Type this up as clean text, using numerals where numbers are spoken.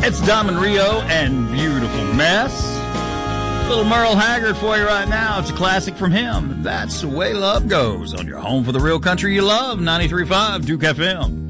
It's Diamond Rio and Beautiful Mess. Little Merle Haggard for you right now. It's a classic from him. That's the way love goes on your home for the real country you love, 93.5 Duke FM.